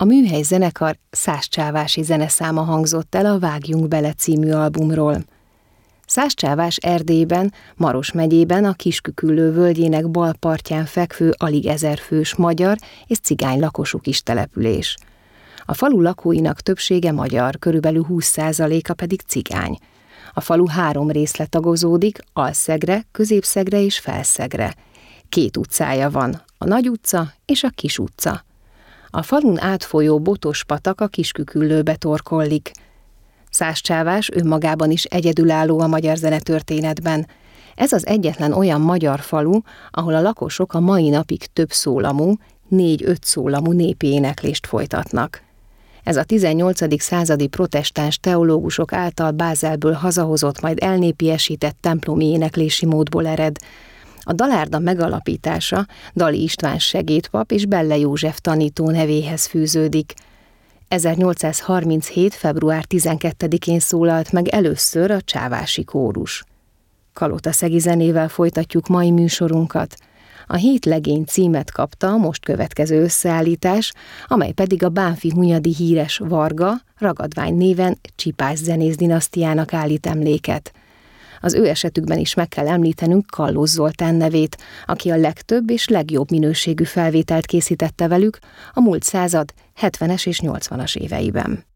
A Műhely zenekar Szászcsávási zeneszáma hangzott el a Vágjunk bele című albumról. Szászcsávás Erdélyben, Maros megyében a Kisküküllő völgyének bal partján fekvő alig 1000 fős magyar és cigány lakosú kis település. A falu lakóinak többsége magyar, körülbelül 20%-a pedig cigány. A falu 3 részre tagozódik, Alszegre, Középszegre és Felszegre. 2 utcája van, a Nagy utca és a Kis utca. A falun átfolyó Botos patak a Kisküküllőbe torkollik. Szászcsávás önmagában is egyedülálló a magyar zenetörténetben. Ez az egyetlen olyan magyar falu, ahol a lakosok a mai napig több szólamú, 4-5 szólamú népi éneklést folytatnak. Ez a 18. századi protestáns teológusok által Bázelből hazahozott, majd elnépiesített templomi éneklési módból ered. A dalárda megalapítása Dali István segédpap és Belle József tanító nevéhez fűződik. 1837. február 12-én szólalt meg először a csávási kórus. Kalotaszegi zenével folytatjuk mai műsorunkat. A 7 legény címet kapta a most következő összeállítás, amely pedig a bánffy-hunyadi híres Varga, Ragadvány néven Csipás zenész dinasztiának állít emléket. Az ő esetükben is meg kell említenünk Kallós Zoltán nevét, aki a legtöbb és legjobb minőségű felvételt készítette velük a múlt század 70-es és 80-as éveiben.